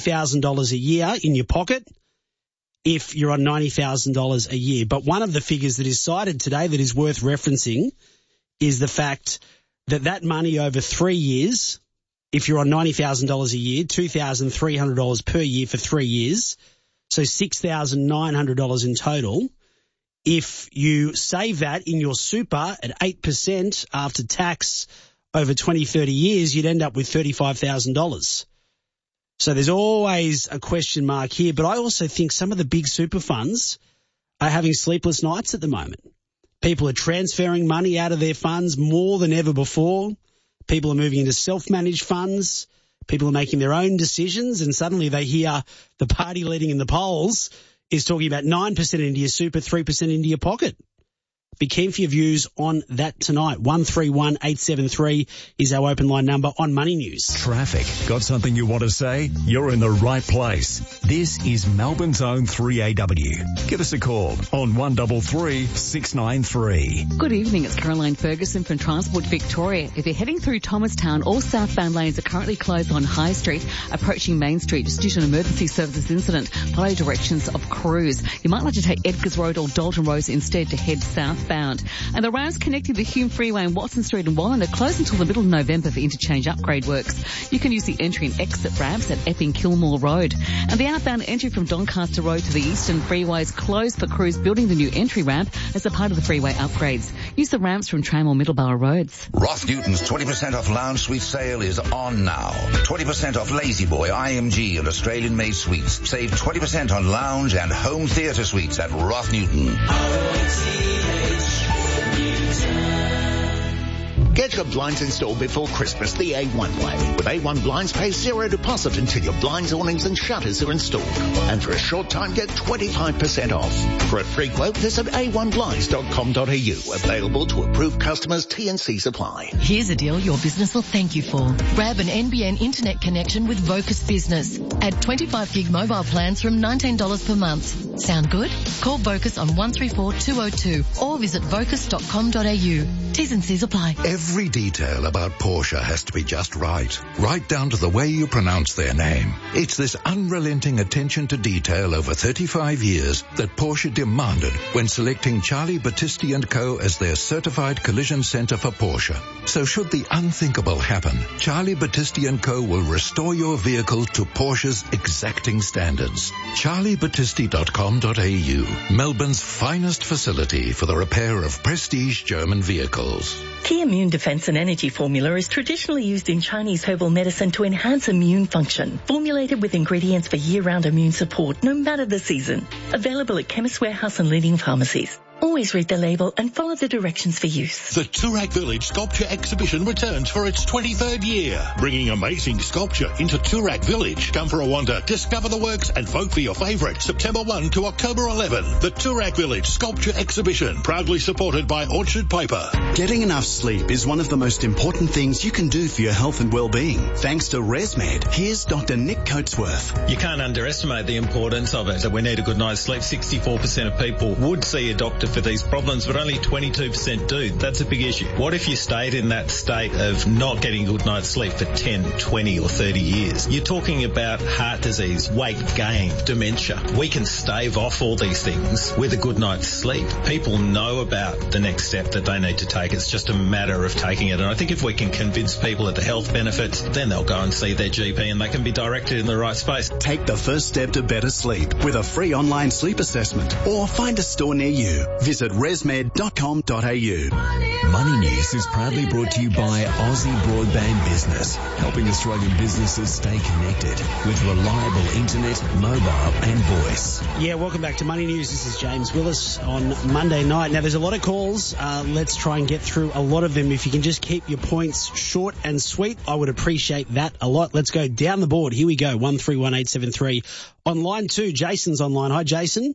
$2,000 a year in your pocket if you're on $90,000 a year. But one of the figures that is cited today that is worth referencing is the fact that that money over 3 years, if you're on $90,000 a year, $2,300 per year for 3 years, so $6,900 in total. If you save that in your super at 8% after tax over 20, 30 years, you'd end up with $35,000. So there's always a question mark here. But I also think some of the big super funds are having sleepless nights at the moment. People are transferring money out of their funds more than ever before. People are moving into self-managed funds. People are making their own decisions, and suddenly they hear the party leading in the polls is talking about 9% into your super, 3% into your pocket. Be keen for your views on that tonight. 131873 is our open line number on Money News. Traffic. Got something you want to say? You're in the right place. This is Melbourne's own 3AW. Give us a call on 133 693. Good evening. It's Caroline Ferguson from Transport Victoria. If you're heading through Thomastown, all southbound lanes are currently closed on High Street, approaching Main Street just due to an emergency services incident. Follow directions of Cruise. You might like to take Edgars Road or Dalton Road instead to head southbound. And the roads connecting the Hume Freeway and Watson Street and Wallen are closed until the middle of November for interchange upgrade works. You can use the entry and exit ramps at Epping Kilmore Road. And the outbound entry from Doncaster Road to the Eastern Freeway is closed for crews building the new entry ramp as a part of the freeway upgrades. Use the ramps from Tram or Middleborough Roads. Roth Newton's 20% off lounge suite sale is on now. 20% off Lazy Boy, IMG and Australian-made suites. Save 20% on lounge and home theatre suites at Roth Newton. Get your blinds installed before Christmas the A1 way. With A1 Blinds, pay zero deposit until your blinds, awnings and shutters are installed. And for a short time, get 25% off. For a free quote, visit a1blinds.com.au. Available to approved customers, T&C supply. Here's a deal your business will thank you for. Grab an NBN internet connection with Vocus Business. Add 25 gig mobile plans from $19 per month. Sound good? Call Vocus on 134 202 or visit vocus.com.au. T's and C's apply. Every detail about Porsche has to be just right down to the way you pronounce their name. It's this unrelenting attention to detail over 35 years that Porsche demanded when selecting Charlie Battisti & Co. as their certified collision center for Porsche. So should the unthinkable happen, Charlie Battisti & Co. will restore your vehicle to Porsche's exacting standards. CharlieBattisti.com.au, Melbourne's finest facility for the repair of prestige German vehicles. Key Immune Defense and Energy Formula is traditionally used in Chinese herbal medicine to enhance immune function. Formulated with ingredients for year-round immune support, no matter the season. Available at Chemist Warehouse and leading pharmacies. Always read the label and follow the directions for use. The Toorak Village Sculpture Exhibition returns for its 23rd year, bringing amazing sculpture into Toorak Village. Come for a wander, discover the works and vote for your favourite. September 1 to October 11. The Toorak Village Sculpture Exhibition, proudly supported by Orchard Paper. Getting enough sleep is one of the most important things you can do for your health and well-being. Thanks to ResMed, here's Dr. Nick Coatsworth. You can't underestimate the importance of it. We need a good night's sleep. 64% of people would see a doctor for these problems, but only 22% do. That's a big issue. What if you stayed in that state of not getting a good night's sleep for 10, 20 or 30 years? You're talking about heart disease, weight gain, dementia. We can stave off all these things with a good night's sleep. People know about the next step that they need to take. It's just a matter of taking it. And I think if we can convince people of the health benefits, then they'll go and see their GP and they can be directed in the right space. Take the first step to better sleep with a free online sleep assessment or find a store near you. Visit resmed.com.au. Money News is proudly brought to you by Aussie Broadband Business, helping Australian businesses stay connected with reliable internet, mobile and voice. Yeah, welcome back to Money News. This is James Willis on Monday night. Now, there's a lot of calls. Let's try and get through a lot of them. If you can just keep your points short and sweet, I would appreciate that a lot. Let's go down the board. Here we go. 131873. On line 2, Jason's online. Hi, Jason.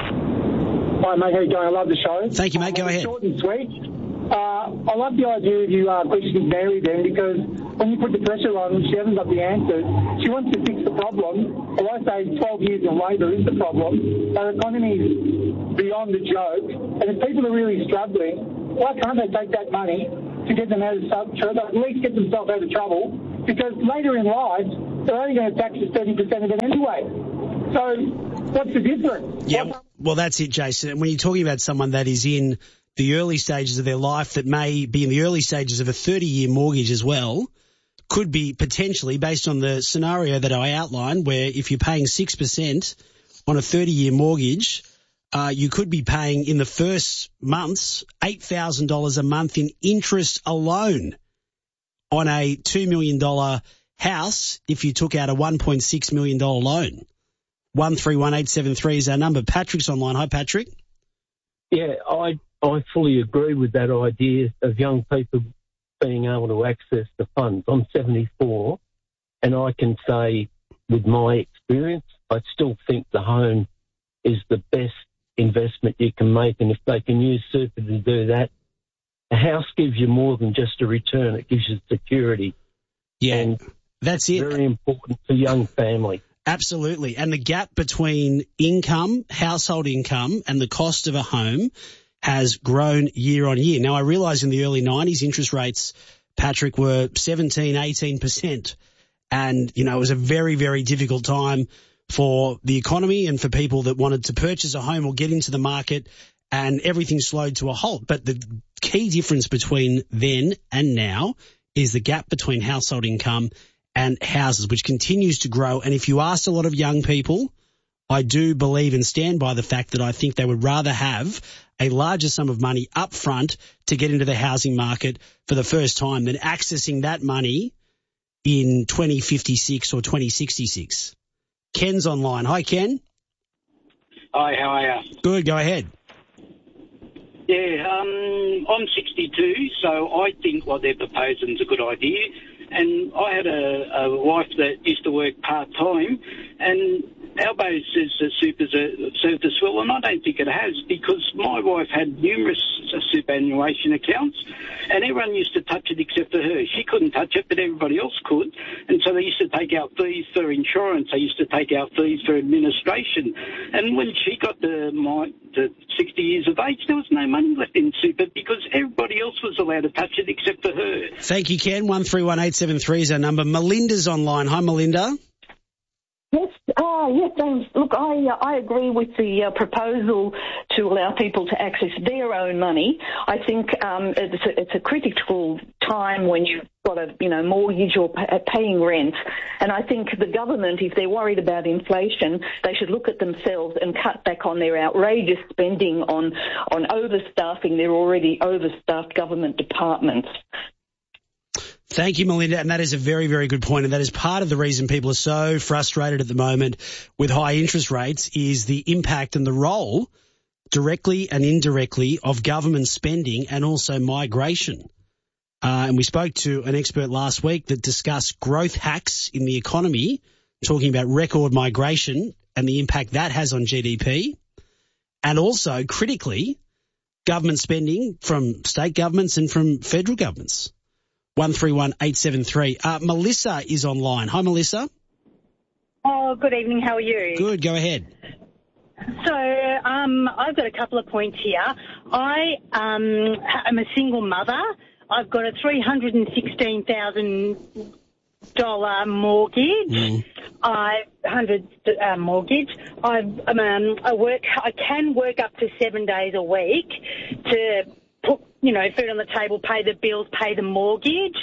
Hi, mate. How you going? I love the show. Thank you, mate. Go ahead. Short and sweet. I love the idea of you questioning Mary then, because when you put the pressure on, she hasn't got the answers. She wants to fix the problem. Well, I say 12 years of labour is the problem. Our economy is beyond the joke. And if people are really struggling, why can't they take that money to get them out of trouble, at least get themselves out of trouble? Because later in life, they're only going to tax us 30% of it anyway. So what's the difference? Yeah, well, that's it, Jason. And when you're talking about someone that is in the early stages of their life, that may be in the early stages of a 30-year mortgage as well, could be potentially, based on the scenario that I outlined, where if you're paying 6% on a 30-year mortgage, you could be paying in the first months $8,000 a month in interest alone on a $2 million house if you took out a $1.6 million loan. 131873 is our number. Patrick's online. Hi, Patrick. Yeah, I fully agree with that idea of young people being able to access the funds. I'm 74, and I can say with my experience, I still think the home is the best investment you can make, and if they can use super to do that, a house gives you more than just a return. It gives you security. Yeah, and that's it. Very important for young families. Absolutely. And the gap between income, household income, and the cost of a home has grown year on year. Now, I realise in the early 90s, interest rates, Patrick, were 17, 18%. And, you know, it was a very, very difficult time for the economy and for people that wanted to purchase a home or get into the market, and everything slowed to a halt. But the key difference between then and now is the gap between household income and houses, which continues to grow. And if you asked a lot of young people, I do believe and stand by the fact that I think they would rather have a larger sum of money up front to get into the housing market for the first time than accessing that money in 2056 or 2066. Ken's online. Hi, Ken. Hi, how are you? Good, go ahead. Yeah, I'm 62, so I think what they're proposing is a good idea. And I had a wife that used to work part-time, and Albo says the super's served us well, and I don't think it has, because my wife had numerous superannuation accounts, and everyone used to touch it except for her. She couldn't touch it, but everybody else could, and so they used to take out fees for insurance. They used to take out fees for administration. And when she got to 60 years of age, there was no money left in super because everybody else was allowed to touch it except for her. Thank you, Ken. 131873 is our number. Melinda's online. Hi, Melinda. Yes, James. Look, I agree with the proposal to allow people to access their own money. I think it's a critical time when you've got a mortgage or paying rent, and I think the government, if they're worried about inflation, they should look at themselves and cut back on their outrageous spending on overstaffing their already overstaffed government departments. Thank you, Melinda, and that is a very, very good point, and that is part of the reason people are so frustrated at the moment with high interest rates is the impact and the role, directly and indirectly, of government spending and also migration. And we spoke to an expert last week that discussed growth hacks in the economy, talking about record migration and the impact that has on GDP, and also, critically, government spending from state governments and from federal governments. 131873. Melissa is online. Hi, Melissa. Oh, good evening. How are you? Good. Go ahead. So, I've got a couple of points here. I am a single mother. I've got a $316,000 mortgage. Mortgage. I can work up to 7 days a week to put, food on the table, pay the bills, pay the mortgage.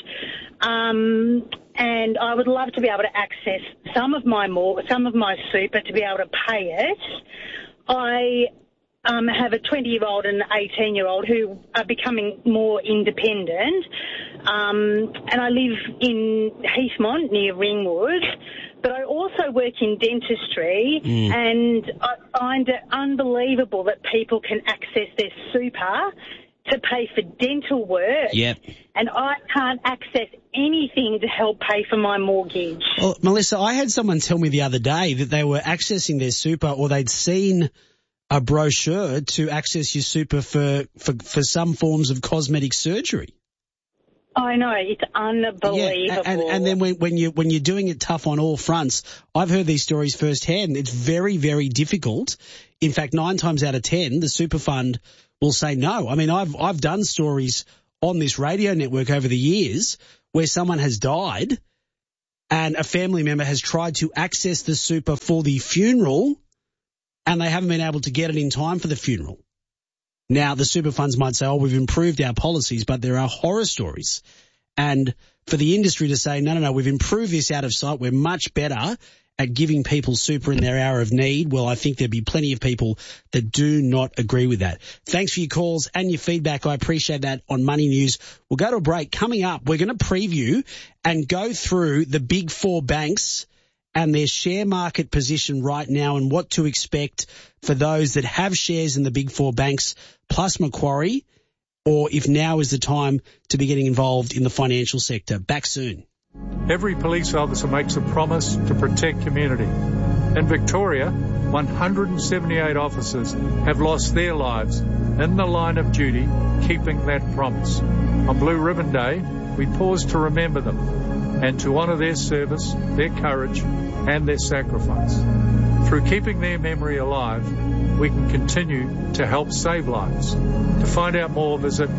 And I would love to be able to access some of my super to be able to pay it. I have a 20-year-old and an 18-year-old who are becoming more independent. And I live in Heathmont near Ringwood. But I also work in dentistry, and I find it unbelievable that people can access their super to pay for dental work. Yep. And I can't access anything to help pay for my mortgage. Well, Melissa, I had someone tell me the other day that they were accessing their super, or they'd seen a brochure to access your super for some forms of cosmetic surgery. I know, it's unbelievable. Yeah, and then when you're doing it tough on all fronts, I've heard these stories firsthand. It's very, very difficult. In fact, 9 times out of 10, the super fund will say no. I mean, I've done stories on this radio network over the years where someone has died and a family member has tried to access the super for the funeral and they haven't been able to get it in time for the funeral. Now, the super funds might say, we've improved our policies, but there are horror stories. And for the industry to say, no, we've improved this out of sight, we're much better at giving people super in their hour of need, well, I think there'd be plenty of people that do not agree with that. Thanks for your calls and your feedback. I appreciate that on Money News. We'll go to a break. Coming up, we're going to preview and go through the big four banks and their share market position right now and what to expect for those that have shares in the big four banks plus Macquarie, or if now is the time to be getting involved in the financial sector. Back soon. Every police officer makes a promise to protect community. In Victoria, 178 officers have lost their lives in the line of duty, keeping that promise. On Blue Ribbon Day, we pause to remember them and to honour their service, their courage and their sacrifice. Through keeping their memory alive, we can continue to help save lives. To find out more, visit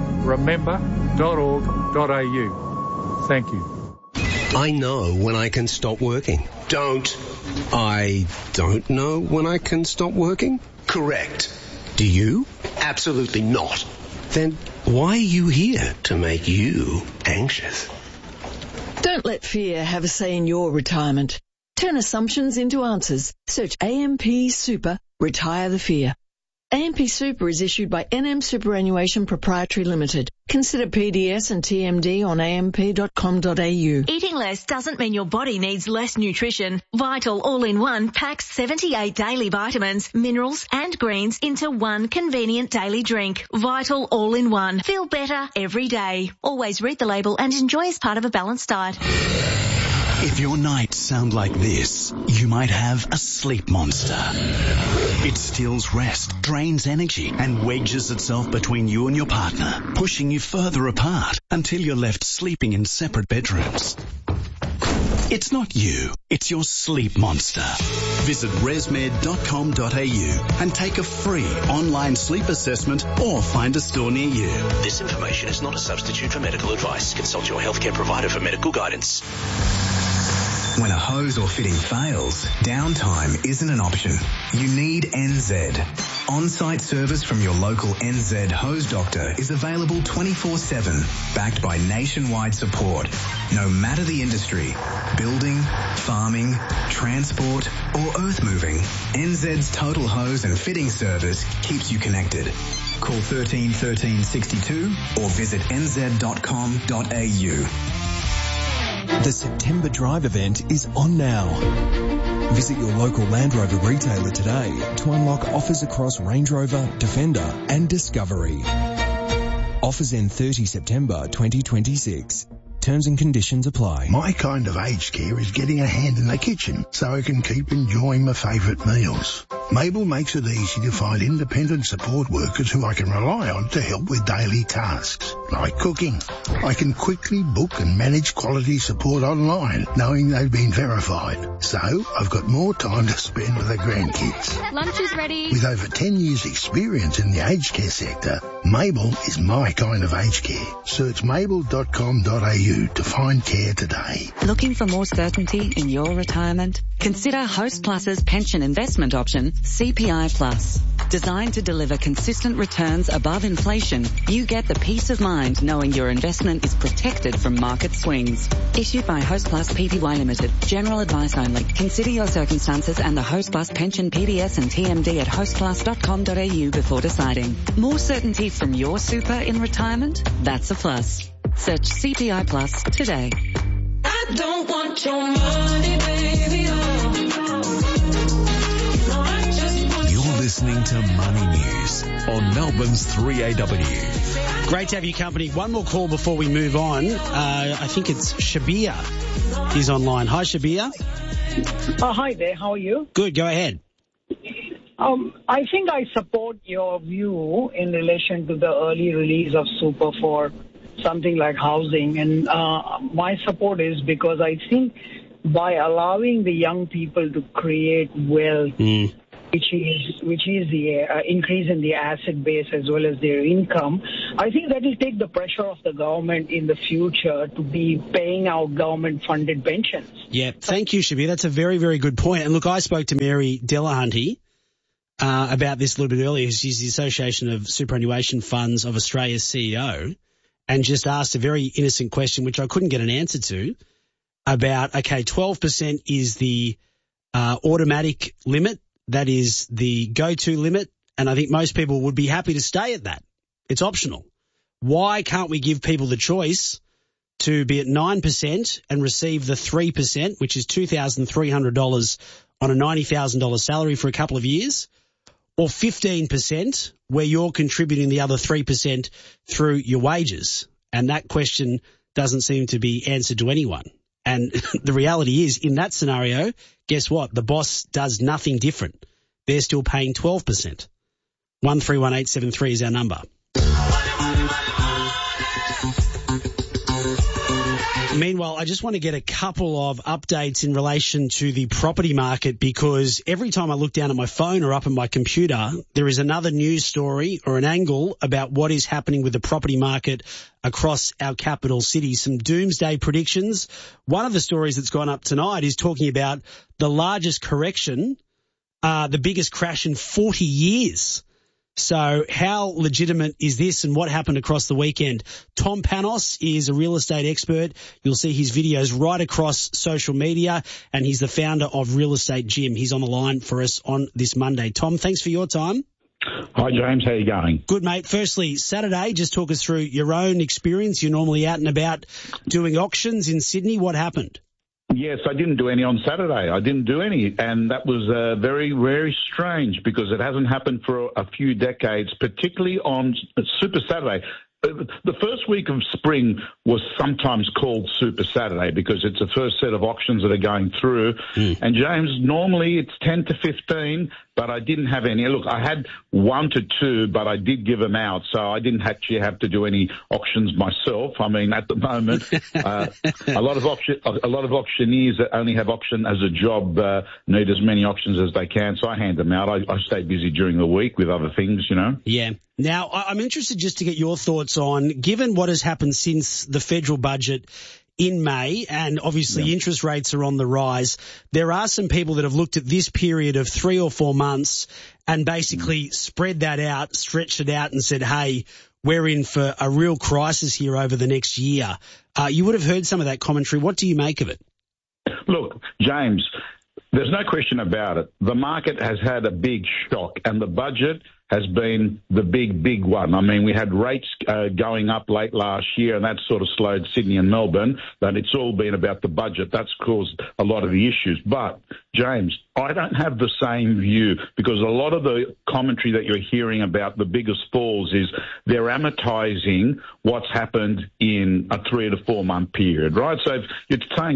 remember.org.au. Thank you. I know when I can stop working. Don't. I don't know when I can stop working? Correct. Do you? Absolutely not. Then why are you here? To make you anxious. Don't let fear have a say in your retirement. Turn assumptions into answers. Search AMP Super, retire the fear. AMP Super is issued by NM Superannuation Proprietary Limited. Consider PDS and TMD on amp.com.au. Eating less doesn't mean your body needs less nutrition. Vital All-in-One packs 78 daily vitamins, minerals and greens into one convenient daily drink. Vital All-in-One. Feel better every day. Always read the label and enjoy as part of a balanced diet. If your nights sound like this, you might have a sleep monster. It steals rest, drains energy, and wedges itself between you and your partner, pushing you further apart until you're left sleeping in separate bedrooms. It's not you, it's your sleep monster. Visit resmed.com.au and take a free online sleep assessment or find a store near you. This information is not a substitute for medical advice. Consult your healthcare provider for medical guidance. When a hose or fitting fails, downtime isn't an option. You need NZ. On-site service from your local NZ hose doctor is available 24/7, backed by nationwide support. No matter the industry, building, farming, transport or earth moving, NZ's total hose and fitting service keeps you connected. Call 13 13 62 or visit nz.com.au. The September Drive event is on now. Visit your local Land Rover retailer today to unlock offers across Range Rover, Defender and Discovery. Offers end 30 September 2026. Terms and conditions apply. My kind of aged care is getting a hand in the kitchen so I can keep enjoying my favourite meals. Mabel makes it easy to find independent support workers who I can rely on to help with daily tasks, like cooking. I can quickly book and manage quality support online, knowing they've been verified. So I've got more time to spend with the grandkids. Lunch is ready. With over 10 years experience in the aged care sector, Mabel is my kind of aged care. Search mabel.com.au to find care today. Looking for more certainty in your retirement? Consider Host Plus's pension investment option, CPI Plus. Designed to deliver consistent returns above inflation, you get the peace of mind knowing your investment is protected from market swings. Issued by Host Plus Pty Limited. General advice only. Consider your circumstances and the Host Plus pension PDS and TMD at hostplus.com.au before deciding. More certainty from your super in retirement? That's a plus. Search CPI Plus today. I don't want your money, baby. You're listening to Money News on Melbourne's 3AW. Great to have your company. One more call before we move on. I think it's Shabir. He's online. Hi, Shabir. Hi there. How are you? Good. Go ahead. I think I support your view in relation to the early release of super for something like housing. And my support is because I think by allowing the young people to create wealth which is the increase in the asset base as well as their income. I think that will take the pressure off the government in the future to be paying out government-funded pensions. Yeah, thank you, Shabir. That's a very, very good point. And look, I spoke to Mary Delahunty about this a little bit earlier. She's the Association of Superannuation Funds of Australia's CEO, and just asked a very innocent question, which I couldn't get an answer to, about, okay, 12% is the automatic limit. That is the go-to limit, and I think most people would be happy to stay at that. It's optional. Why can't we give people the choice to be at 9% and receive the 3%, which is $2,300 on a $90,000 salary for a couple of years, or 15% where you're contributing the other 3% through your wages? And that question doesn't seem to be answered to anyone. And the reality is, in that scenario, guess what? The boss does nothing different. They're still paying 12%. 131873 is our number. Meanwhile, I just want to get a couple of updates in relation to the property market, because every time I look down at my phone or up on my computer, there is another news story or an angle about what is happening with the property market across our capital city. Some doomsday predictions. One of the stories that's gone up tonight is talking about the largest correction, the biggest crash in 40 years. So how legitimate is this, and what happened across the weekend? Tom Panos is a real estate expert. You'll see his videos right across social media, and he's the founder of Real Estate Gym. He's on the line for us on this Monday. Tom, thanks for your time. Hi, James. How are you going? Good, mate. Firstly, Saturday, just talk us through your own experience. You're normally out and about doing auctions in Sydney. What happened? Yes, I didn't do any on Saturday. I didn't do any, and that was very, very strange because it hasn't happened for a few decades, particularly on Super Saturday. The first week of spring was sometimes called Super Saturday because it's the first set of auctions that are going through. And, James, normally it's 10 to 15, but I didn't have any. Look, I had 1 to 2, but I did give them out, so I didn't actually have to do any auctions myself. I mean, at the moment, a lot of auctioneers that only have auction as a job need as many auctions as they can, so I hand them out. I stay busy during the week with other things, you know. Yeah. Now, I'm interested just to get your thoughts on, given what has happened since the federal budget in May, and obviously interest rates are on the rise, there are some people that have looked at this period of 3 or 4 months and basically spread that out, stretched it out and said, hey, we're in for a real crisis here over the next year. You would have heard some of that commentary. What do you make of it? Look, James, there's no question about it. The market has had a big shock, and the budget has been the big one. I mean, we had rates going up late last year, and that sort of slowed Sydney and Melbourne, but it's all been about the budget. That's caused a lot of the issues. But, James, I don't have the same view because a lot of the commentary that you're hearing about the biggest falls is they're amortizing what's happened in a 3 to 4 month period, right? So if you're saying,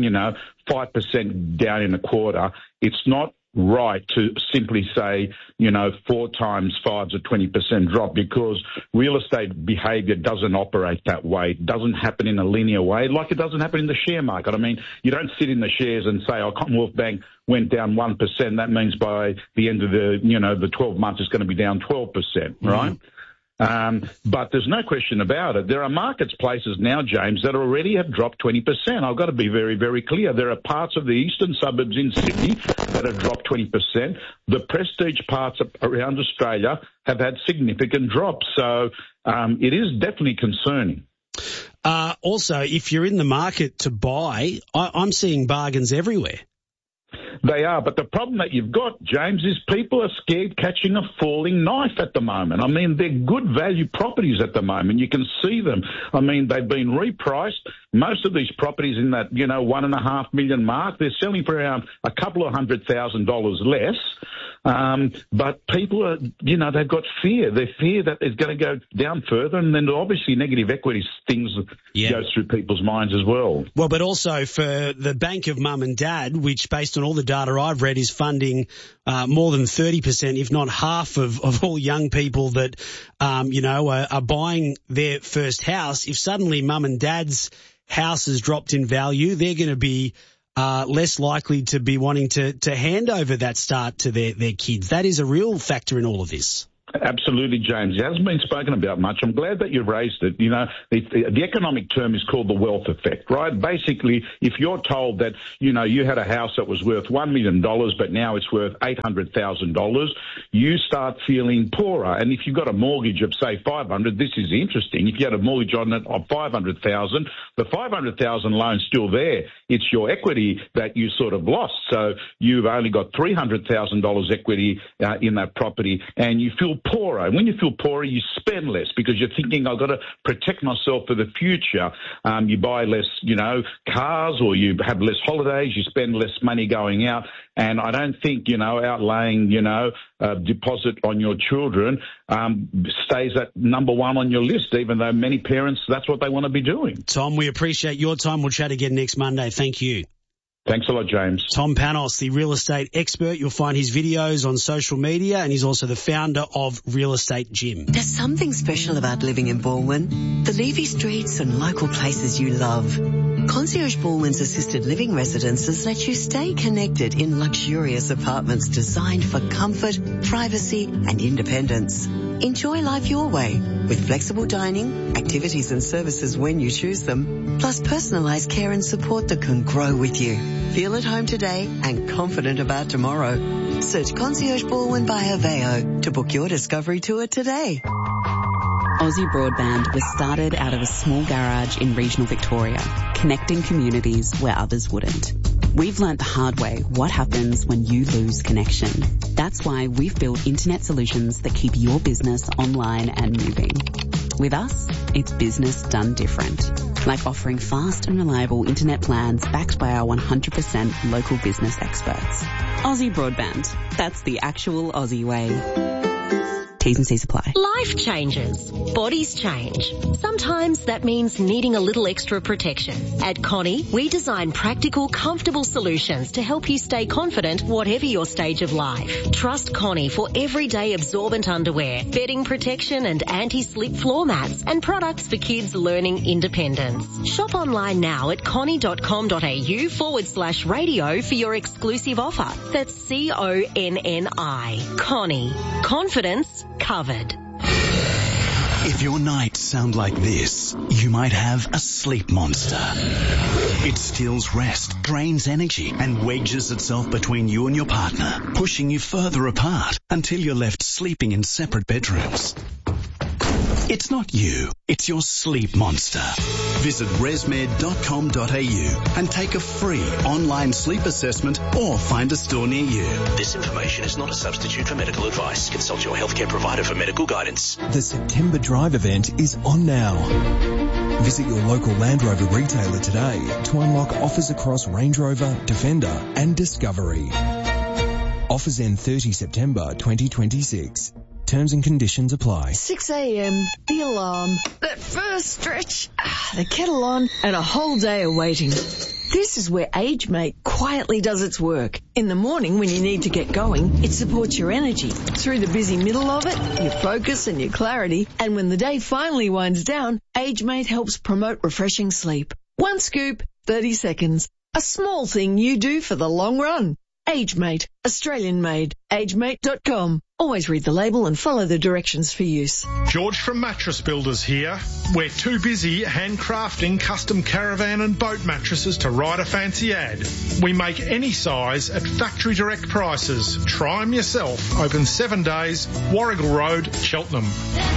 5% down in a quarter, it's not right to simply say, 4 times 5 is a 20% drop, because real estate behaviour doesn't operate that way. It doesn't happen in a linear way, like it doesn't happen in the share market. I mean, you don't sit in the shares and say, Commonwealth Bank went down 1%. That means by the end of the 12 months, it's going to be down 12%, right? But there's no question about it. There are marketplaces now, James, that already have dropped 20%. I've got to be very, very clear. There are parts of the eastern suburbs in Sydney that have dropped 20%. The prestige parts around Australia have had significant drops. So it is definitely concerning. Also, if you're in the market to buy, I'm seeing bargains everywhere. They are, but the problem that you've got, James, is people are scared catching a falling knife at the moment. I mean, they're good value properties at the moment. You can see them. I mean, they've been repriced. Most of these properties in that, $1.5 million mark, they're selling for around a couple of $100,000 less. But people are, they've got fear. They fear that it's going to go down further, and then obviously negative equity things go through people's minds as well. Well, but also for the Bank of Mum and Dad, which based on all the data I've read is funding more than 30%, if not half of all young people that, are buying their first house. If suddenly Mum and Dad's house has dropped in value, they're going to be are less likely to be wanting to hand over that start to their kids. That is a real factor in all of this. Absolutely, James. It hasn't been spoken about much. I'm glad that you've raised it. You know, the economic term is called the wealth effect, right? Basically, if you're told that, you know, you had a house that was worth $1 million, but now it's worth $800,000, you start feeling poorer. And if you've got a mortgage of, say, $500,000, this is interesting. If you had a mortgage on it of $500,000, the $500,000 loan's still there. It's your equity that you sort of lost. So you've only got $300,000 equity in that property, and you feel poorer. And when you feel poorer, you spend less because you're thinking, I've got to protect myself for the future. You buy less, you know, cars, or you have less holidays, you spend less money going out. And I don't think, you know, outlaying, you know, deposit on your children stays at number one on your list, even though many parents, that's what they want to be doing. Tom, we appreciate your time. We'll chat again next Monday. Thank you. Thanks a lot, James. Tom Panos, the real estate expert. You'll find his videos on social media, and he's also the founder of Real Estate Gym. There's something special about living in Balwyn. The leafy streets and local places you love. Concierge Balwyn's assisted living residences let you stay connected in luxurious apartments designed for comfort, privacy and independence. Enjoy life your way with flexible dining, activities and services when you choose them, plus personalised care and support that can grow with you. Feel at home today and confident about tomorrow. Search Concierge Balwyn by Aveo to book your discovery tour today. Aussie Broadband was started out of a small garage in regional Victoria, connecting communities where others wouldn't. We've learnt the hard way what happens when you lose connection. That's why we've built internet solutions that keep your business online and moving. With us, it's business done different, like offering fast and reliable internet plans backed by our 100% local business experts. Aussie Broadband, that's the actual Aussie way. T's and C's apply. Life changes. Bodies change. Sometimes that means needing a little extra protection. At Connie, we design practical, comfortable solutions to help you stay confident whatever your stage of life. Trust Connie for everyday absorbent underwear, bedding protection and anti-slip floor mats, and products for kids learning independence. Shop online now at connie.com.au/radio for your exclusive offer. That's CONNI. Connie. Confidence covered. If your nights sound like this, you might have a sleep monster. It steals rest, drains energy, and wedges itself between you and your partner, pushing you further apart until you're left sleeping in separate bedrooms. It's not you, it's your sleep monster. Visit resmed.com.au and take a free online sleep assessment or find a store near you. This information is not a substitute for medical advice. Consult your healthcare provider for medical guidance. The September Drive event is on now. Visit your local Land Rover retailer today to unlock offers across Range Rover, Defender and Discovery. Offers end 30 September 2026. Terms and conditions apply. 6 a.m, the alarm, that first stretch, the kettle on, and a whole day of waiting. This is where AgeMate quietly does its work. In the morning when you need to get going, it supports your energy. Through the busy middle of it, your focus and your clarity. And when the day finally winds down, AgeMate helps promote refreshing sleep. One scoop, 30 seconds. A small thing you do for the long run. AgeMate, Australian made. AgeMate.com. Always read the label and follow the directions for use. George from Mattress Builders here. We're too busy handcrafting custom caravan and boat mattresses to write a fancy ad. We make any size at factory direct prices. Try them yourself. Open 7 days, Warrigal Road, Cheltenham.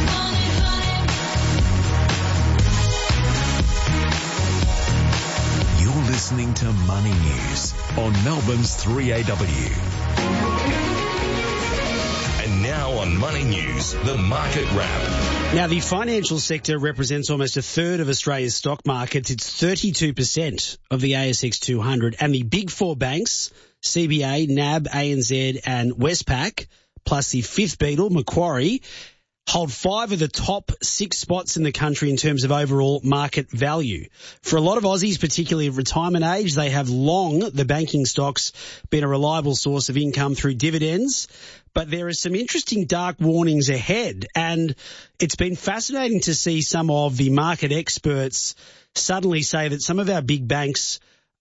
You're listening to Money News on Melbourne's 3AW. And now on Money News, the Market Wrap. Now, the financial sector represents almost a third of Australia's stock markets. It's 32% of the ASX 200. And the big four banks, CBA, NAB, ANZ and Westpac, plus the fifth beetle, Macquarie, hold 5 of the top 6 spots in the country in terms of overall market value. For a lot of Aussies, particularly of retirement age, they have long, the banking stocks, been a reliable source of income through dividends. But there are some interesting dark warnings ahead, and it's been fascinating to see some of the market experts suddenly say that some of our big banks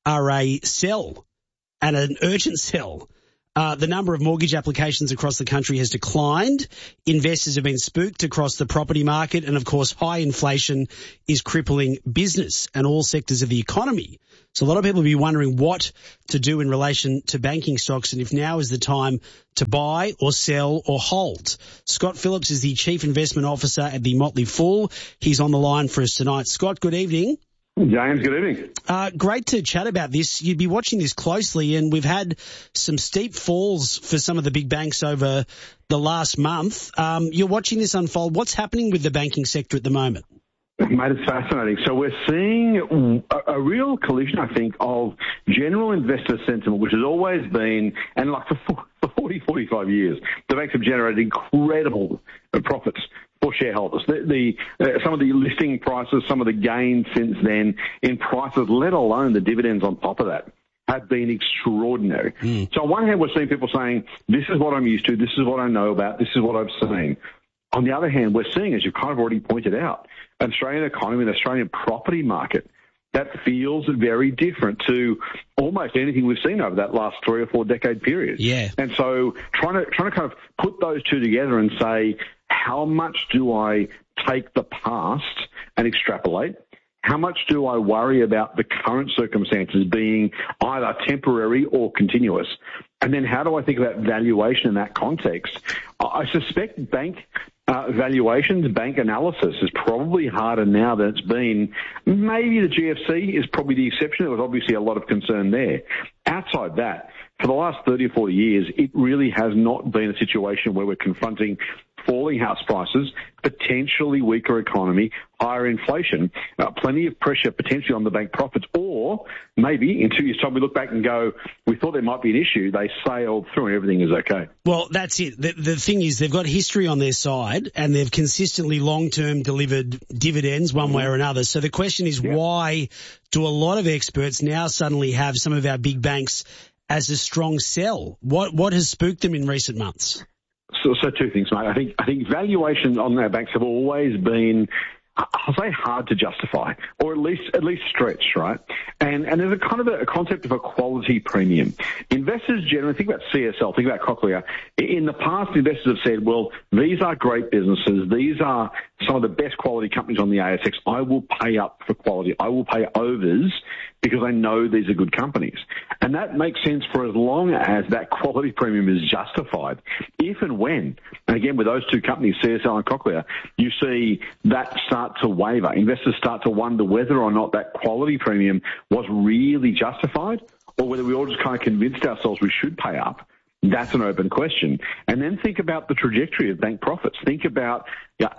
are a sell and an urgent sell. The number of mortgage applications across the country has declined. Investors have been spooked across the property market. And, of course, high inflation is crippling business and all sectors of the economy. So a lot of people will be wondering what to do in relation to banking stocks and if now is the time to buy or sell or hold. Scott Phillips is the Chief Investment Officer at the Motley Fool. He's on the line for us tonight. Scott, good evening. James, good evening. Great to chat about this. You'd be watching this closely, and we've had some steep falls for some of the big banks over the last month. You're watching this unfold. What's happening with the banking sector at the moment? Mate, it's fascinating. So we're seeing a real collision, I think, of general investor sentiment, which has always been, and like for 40, 45 years, the banks have generated incredible profits for shareholders. Some of the listing prices, some of the gains since then in prices, let alone the dividends on top of that, have been extraordinary. So on one hand, we're seeing people saying, this is what I'm used to, this is what I know about, this is what I've seen. On the other hand, we're seeing, as you've kind of already pointed out, an Australian economy, an Australian property market that feels very different to almost anything we've seen over that last 3 or 4 decade period. Yeah. And so trying to kind of put those two together and say, how much do I take the past and extrapolate? How much do I worry about the current circumstances being either temporary or continuous? And then how do I think about valuation in that context? I suspect bank valuations, bank analysis is probably harder now than it's been. Maybe the GFC is probably the exception. There was obviously a lot of concern there. Outside that, for the last 30 or 40 years, it really has not been a situation where we're confronting falling house prices, potentially weaker economy, higher inflation, plenty of pressure potentially on the bank profits, or maybe in 2 years' time we look back and go, we thought there might be an issue, they sailed through and everything is okay. Well, that's it. The thing is they've got history on their side and they've consistently long-term delivered dividends one way or another. So the question is why do a lot of experts now suddenly have some of our big banks as a strong sell? What has spooked them in recent months? So two things, mate. I think valuations on our banks have always been, I'll say, hard to justify, or at least stretched, right? And there's a kind of a concept of a quality premium. Investors generally think about CSL, think about Cochlear. In the past, investors have said, well, these are great businesses. These are some of the best quality companies on the ASX. I will pay up for quality. I will pay overs because I know these are good companies. And that makes sense for as long as that quality premium is justified. If and when, and again with those two companies, CSL and Cochlear, you see that start to waver. Investors start to wonder whether or not that quality premium was really justified or whether we all just kind of convinced ourselves we should pay up. That's an open question. And then think about the trajectory of bank profits. Think about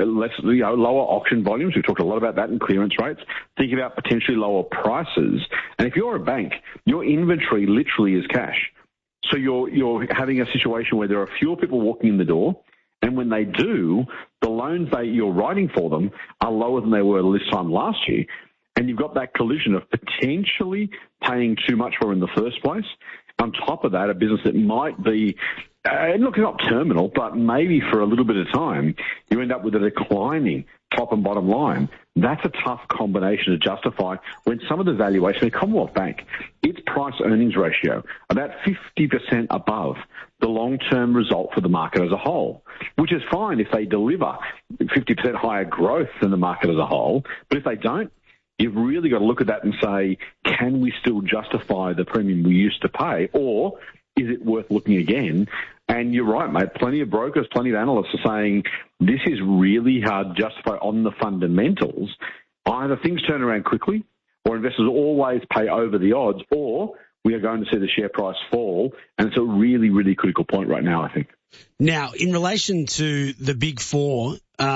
lower auction volumes. We've talked a lot about that in clearance rates. Think about potentially lower prices. And if you're a bank, your inventory literally is cash. So you're having a situation where there are fewer people walking in the door, and when they do, the loans you're writing for them are lower than they were this time last year. And you've got that collision of potentially paying too much for in the first place. On top of that, a business that might be, look, not terminal, but maybe for a little bit of time, you end up with a declining top and bottom line. That's a tough combination to justify when some of the valuation, the Commonwealth Bank, its price-earnings ratio, about 50% above the long-term result for the market as a whole, which is fine if they deliver 50% higher growth than the market as a whole. But if they don't, you've really got to look at that and say, can we still justify the premium we used to pay, or is it worth looking again? And you're right, mate. Plenty of brokers, plenty of analysts are saying this is really hard to justify on the fundamentals. Either things turn around quickly, or investors always pay over the odds, or we are going to see the share price fall. And it's a really, really critical point right now, I think. Now, in relation to the big four,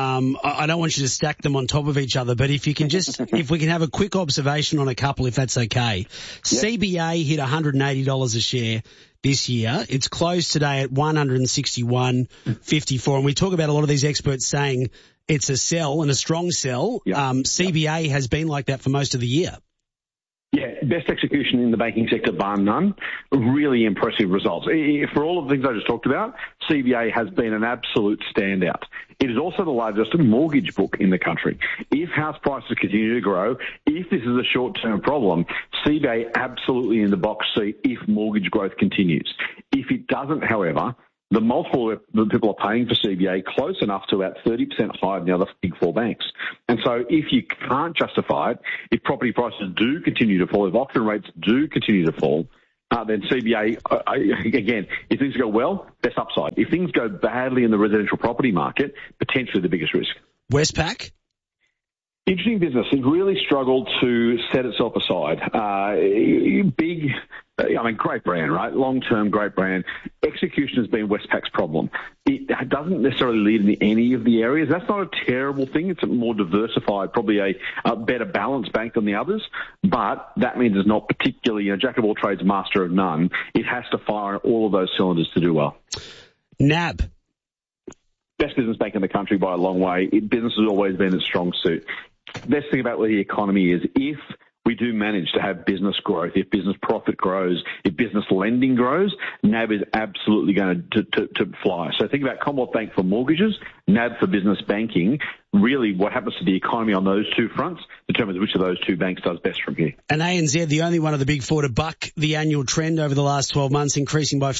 I don't want you to stack them on top of each other, but if you can if we can have a quick observation on a couple, if that's okay. Yep. CBA hit $180 a share this year. It's closed today at $161.54. And we talk about a lot of these experts saying it's a sell and a strong sell. Yep. CBA has been like that for most of the year. Yeah, best execution in the banking sector, bar none. Really impressive results. For all of the things I just talked about, CBA has been an absolute standout. It is also the largest mortgage book in the country. If house prices continue to grow, if this is a short-term problem, CBA absolutely in the box seat if mortgage growth continues. If it doesn't, however, the multiple that people are paying for CBA close enough to about 30% higher than the other big four banks. And so if you can't justify it, if property prices do continue to fall, if auction rates do continue to fall, then CBA, again, if things go well, best upside. If things go badly in the residential property market, potentially the biggest risk. Westpac? Interesting business. It really struggled to set itself aside. Great brand, right? Long-term great brand. Execution has been Westpac's problem. It doesn't necessarily lead in any of the areas. That's not a terrible thing. It's a more diversified, probably a better balanced bank than the others. But that means it's not particularly, jack of all trades, master of none. It has to fire all of those cylinders to do well. NAB? Best business bank in the country by a long way. Business has always been its strong suit. Best thing about where the economy is, if we do manage to have business growth, if business profit grows, if business lending grows, NAB is absolutely going to fly. So think about Commonwealth Bank for mortgages, NAB for business banking. Really what happens to the economy on those two fronts determines which of those two banks does best from here. And ANZ, the only one of the big four to buck the annual trend over the last 12 months, increasing by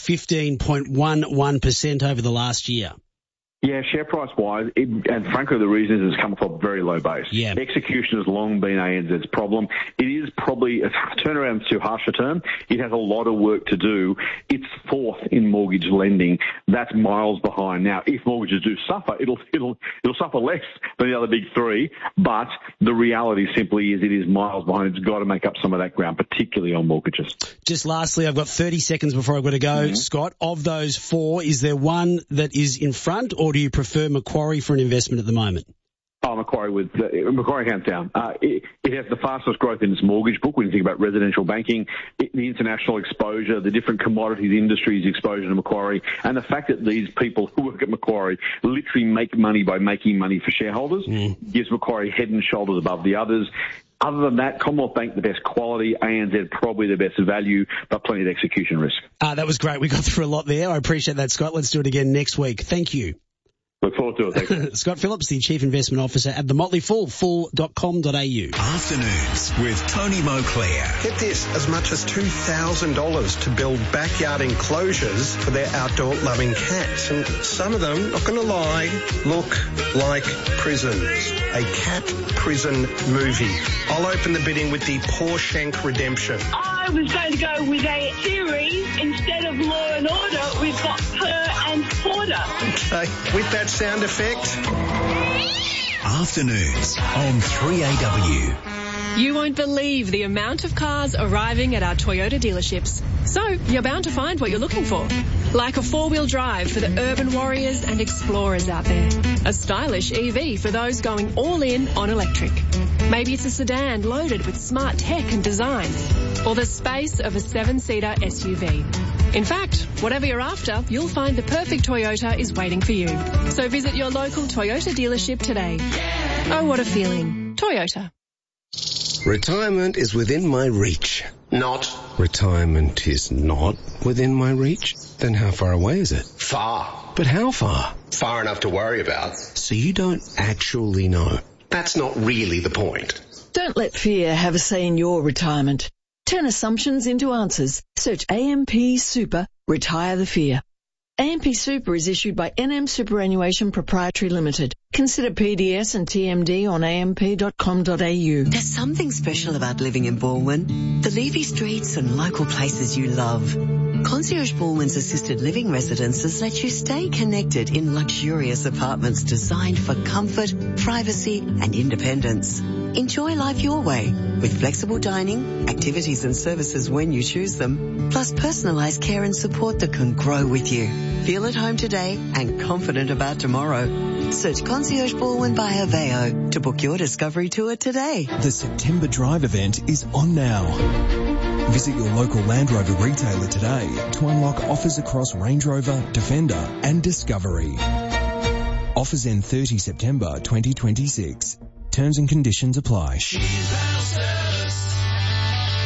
15.11% over the last year. Yeah, share price-wise, and frankly the reason is it's come off a very low base. Yeah. Execution has long been ANZ's problem. It is probably, turnaround is too harsh a term, it has a lot of work to do. It's fourth in mortgage lending. That's miles behind. Now, if mortgages do suffer, it'll suffer less than the other big three, but the reality simply is it is miles behind. It's got to make up some of that ground, particularly on mortgages. Just lastly, I've got 30 seconds before I've got to go. Scott, of those four, is there one that is in front, or do you prefer Macquarie for an investment at the moment? Oh, Macquarie hands down. It has the fastest growth in its mortgage book when you think about residential banking, the international exposure, the different commodities industries exposure to Macquarie, and the fact that these people who work at Macquarie literally make money by making money for shareholders gives Macquarie head and shoulders above the others. Other than that, Commonwealth Bank, the best quality, ANZ probably the best value, but plenty of execution risk. That was great. We got through a lot there. I appreciate that, Scott. Let's do it again next week. Thank you. Look forward to it. Thank you. Scott Phillips, the Chief Investment Officer at the Motley Fool, fool.com.au. Afternoons with Tony Moclair. Get this, as much as $2,000 to build backyard enclosures for their outdoor-loving cats. And some of them, not going to lie, look like prisons. A cat prison movie. I'll open the bidding with the Pawshank Redemption. I was going to go with a series. Instead of Law and Order, we've got Purr and Porter. Okay, with that sound effect. Afternoons on 3AW. You won't believe the amount of cars arriving at our Toyota dealerships. So you're bound to find what you're looking for. Like a four-wheel drive for the urban warriors and explorers out there. A stylish EV for those going all in on electric. Maybe it's a sedan loaded with smart tech and design. Or the space of a 7-seater SUV. In fact, whatever you're after, you'll find the perfect Toyota is waiting for you. So visit your local Toyota dealership today. Oh, what a feeling. Toyota. Retirement is within my reach. Not. Retirement is not within my reach? Then how far away is it? Far. But how far? Far enough to worry about. So you don't actually know. That's not really the point. Don't let fear have a say in your retirement. Turn assumptions into answers. Search AMP Super, retire the fear. AMP Super is issued by NM Superannuation Proprietary Limited. Consider PDS and TMD on amp.com.au. There's something special about living in Baldwin. The Levy streets and local places you love. Concierge Baldwin's assisted living residences let you stay connected in luxurious apartments designed for comfort, privacy and independence. Enjoy life your way with flexible dining, activities and services when you choose them, plus personalised care and support that can grow with you. Feel at home today and confident about tomorrow. Search Concierge Baldwin by Aveo to book your discovery tour today. The September Drive event is on now. Visit your local Land Rover retailer today to unlock offers across Range Rover, Defender and Discovery. Offers end 30 September 2026. Terms and conditions apply.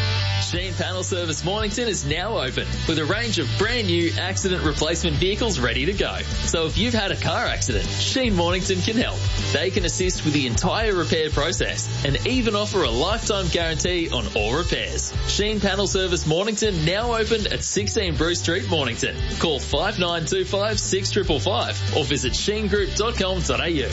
Sheen Panel Service Mornington is now open with a range of brand new accident replacement vehicles ready to go. So if you've had a car accident, Sheen Mornington can help. They can assist with the entire repair process and even offer a lifetime guarantee on all repairs. Sheen Panel Service Mornington now open at 16 Bruce Street, Mornington. Call 5925 6555 or visit sheengroup.com.au.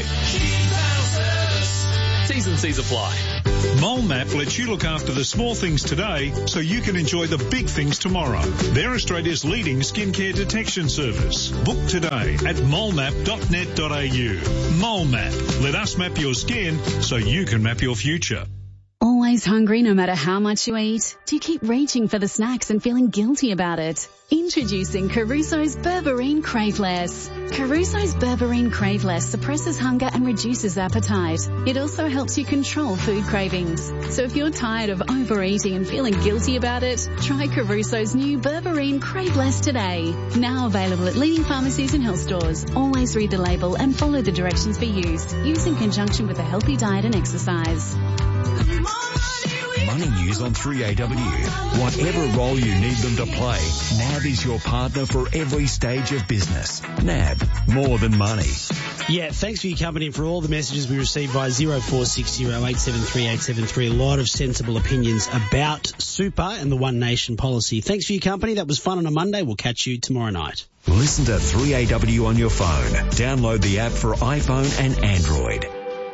T's and C's apply. MoleMap lets you look after the small things today so you can enjoy the big things tomorrow. They're Australia's leading skincare detection service. Book today at molemap.net.au. MoleMap. Let us map your skin so you can map your future. Always hungry no matter how much you eat? Do you keep reaching for the snacks and feeling guilty about it? Introducing Caruso's Berberine Craveless. Caruso's Berberine Craveless suppresses hunger and reduces appetite. It also helps you control food cravings. So if you're tired of overeating and feeling guilty about it, try Caruso's new Berberine Craveless today. Now available at leading pharmacies and health stores. Always read the label and follow the directions for use. Use in conjunction with a healthy diet and exercise. Money news on 3AW. Whatever role you need them to play, NAB is your partner for every stage of business. NAB, more than money. Yeah, thanks for your company and for all the messages we received via 0460 873 873. A lot of sensible opinions about super and the One Nation policy. Thanks for your company. That was fun on a Monday. We'll catch you tomorrow night. Listen to 3AW on your phone. Download the app for iPhone and Android.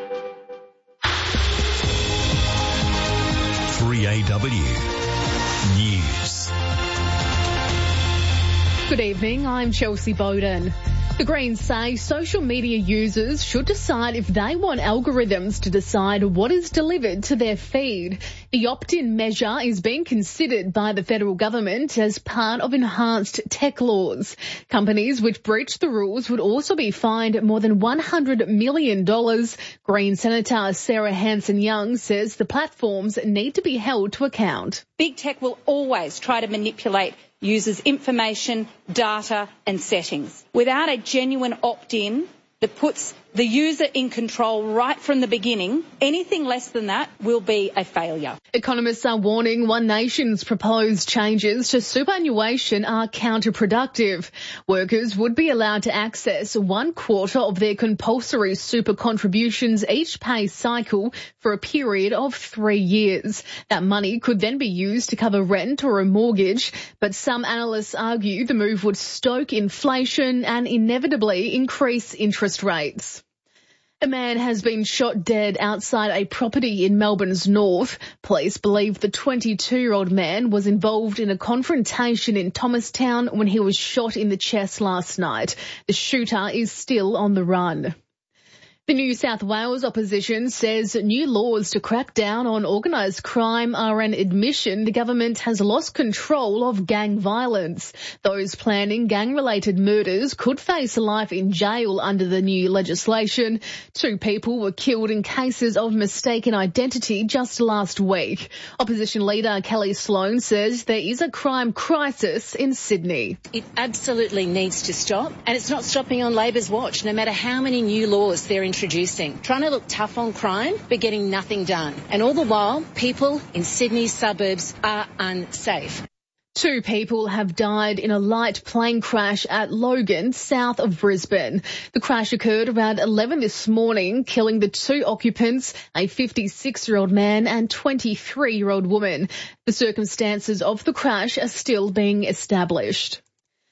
3AW News. Good evening, I'm Chelsea Bowden. The Greens say social media users should decide if they want algorithms to decide what is delivered to their feed. The opt-in measure is being considered by the federal government as part of enhanced tech laws. Companies which breach the rules would also be fined more than $100 million. Green Senator Sarah Hanson-Young says the platforms need to be held to account. Big tech will always try to manipulate users' information, data and settings. Without a genuine opt-in that puts the user in control right from the beginning, anything less than that will be a failure. Economists are warning One Nation's proposed changes to superannuation are counterproductive. Workers would be allowed to access 1/4 of their compulsory super contributions each pay cycle for a period of 3 years. That money could then be used to cover rent or a mortgage, but some analysts argue the move would stoke inflation and inevitably increase interest rates. A man has been shot dead outside a property in Melbourne's north. Police believe the 22-year-old man was involved in a confrontation in Thomastown when he was shot in the chest last night. The shooter is still on the run. The New South Wales opposition says new laws to crack down on organised crime are an admission the government has lost control of gang violence. Those planning gang-related murders could face life in jail under the new legislation. 2 people were killed in cases of mistaken identity just last week. Opposition leader Kelly Sloan says there is a crime crisis in Sydney. It absolutely needs to stop, and it's not stopping on Labor's watch, no matter how many new laws they're introducing, trying to look tough on crime but getting nothing done. And all the while, people in Sydney's suburbs are unsafe. 2 people have died in a light plane crash at Logan, south of Brisbane. The crash occurred around 11 this morning, killing the 2 occupants, a 56-year-old man and 23-year-old woman. The circumstances of the crash are still being established.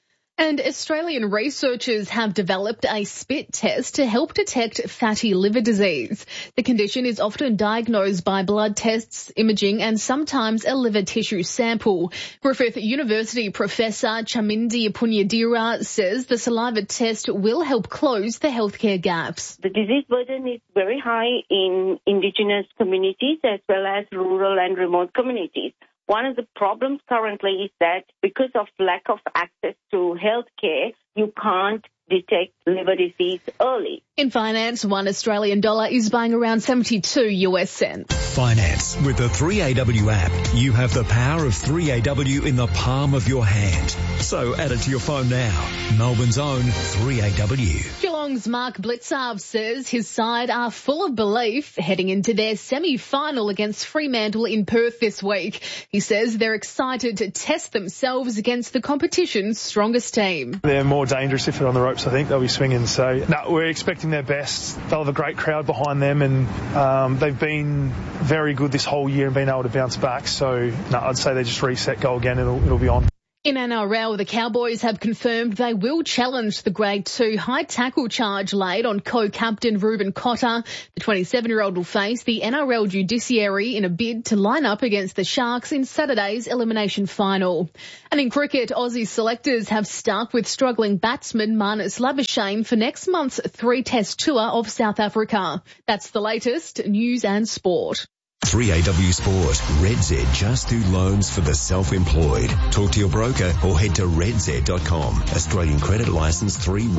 And Australian researchers have developed a spit test to help detect fatty liver disease. The condition is often diagnosed by blood tests, imaging and sometimes a liver tissue sample. Griffith University Professor Chamindi Punyadira says the saliva test will help close the healthcare gaps. The disease burden is very high in Indigenous communities as well as rural and remote communities. One of the problems currently is that because of lack of access to healthcare, you can't detect liver disease early. In finance, $1 Australian dollar is buying around 72 US cents. Finance. With the 3AW app, you have the power of 3AW in the palm of your hand. So add it to your phone now. Melbourne's own 3AW. Geelong's Mark Blicavs says his side are full of belief heading into their semi-final against Fremantle in Perth this week. He says they're excited to test themselves against the competition's strongest team. They're more dangerous if they're on the ropes, I think. They'll be swinging. So, we're expecting their best. They'll have a great crowd behind them, and they've been very good this whole year and been able to bounce back. So, I'd say they just reset, go again, it'll be on. In NRL, the Cowboys have confirmed they will challenge the Grade 2 high tackle charge laid on co-captain Reuben Cotter. The 27-year-old will face the NRL judiciary in a bid to line up against the Sharks in Saturday's elimination final. And in cricket, Aussie selectors have stuck with struggling batsman Marnus Labuschagne for next month's 3-test tour of South Africa. That's the latest news and sport. 3AW Sport. RedZ just do loans for the self-employed. Talk to your broker or head to redz.com. Australian Credit Licence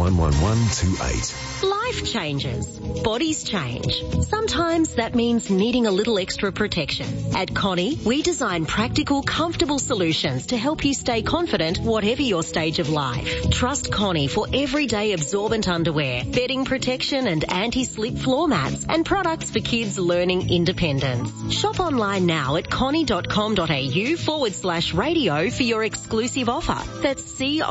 311128. Life changes. Bodies change. Sometimes that means needing a little extra protection. At Connie, we design practical, comfortable solutions to help you stay confident whatever your stage of life. Trust Connie for everyday absorbent underwear, bedding protection and anti-slip floor mats, and products for kids learning independence. Shop online now at connie.com.au/radio for your exclusive offer. That's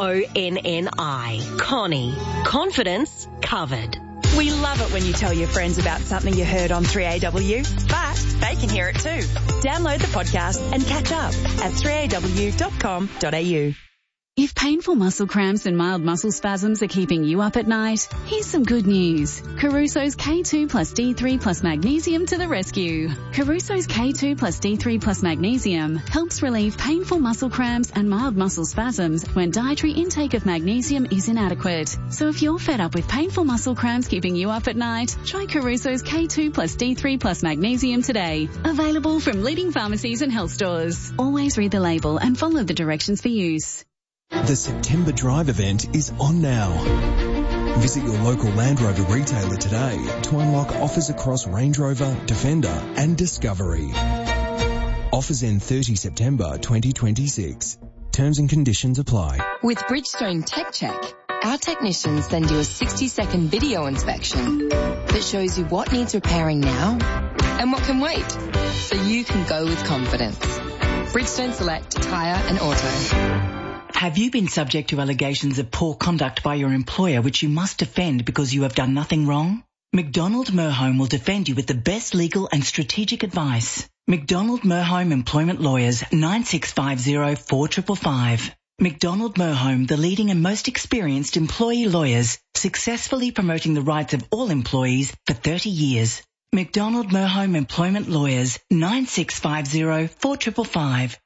CONNI. Connie. Confidence covered. We love it when you tell your friends about something you heard on 3AW, but they can hear it too. Download the podcast and catch up at 3aw.com.au. If painful muscle cramps and mild muscle spasms are keeping you up at night, here's some good news. Caruso's K2 plus D3 plus magnesium to the rescue. Caruso's K2 plus D3 plus magnesium helps relieve painful muscle cramps and mild muscle spasms when dietary intake of magnesium is inadequate. So if you're fed up with painful muscle cramps keeping you up at night, try Caruso's K2 plus D3 plus magnesium today. Available from leading pharmacies and health stores. Always read the label and follow the directions for use. The September Drive event is on now. Visit your local Land Rover retailer today to unlock offers across Range Rover, Defender and Discovery. Offers end 30 September 2026. Terms and conditions apply. With Bridgestone Tech Check, our technicians send you a 60-second video inspection that shows you what needs repairing now and what can wait, so you can go with confidence. Bridgestone Select Tyre and Auto. Have you been subject to allegations of poor conduct by your employer which you must defend because you have done nothing wrong? McDonald Merhome will defend you with the best legal and strategic advice. McDonald Merhome Employment Lawyers, 9650 4555. McDonald Merhome, the leading and most experienced employee lawyers, successfully promoting the rights of all employees for 30 years. McDonald Merhome Employment Lawyers, 9650 4555.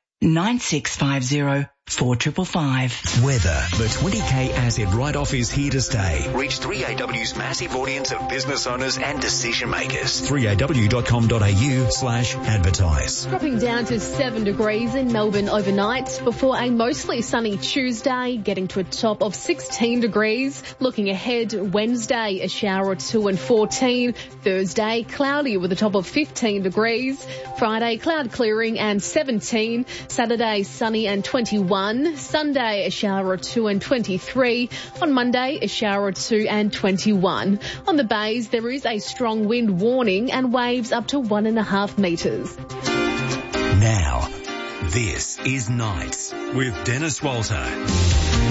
9650 4555. Weather. The 20K asset write-off is here to stay. Reach 3AW's massive audience of business owners and decision makers. 3aw.com.au/advertise. Dropping down to 7 degrees in Melbourne overnight before a mostly sunny Tuesday, getting to a top of 16 degrees. Looking ahead, Wednesday, a shower or two and 14. Thursday, cloudy with a top of 15 degrees. Friday, cloud clearing and 17. Saturday, sunny and 21. Sunday, a shower or two and 23. On Monday, a shower or two and 21. On the bays, there is a strong wind warning and waves up to 1.5 metres. Now, this is Nights with Dennis Walter.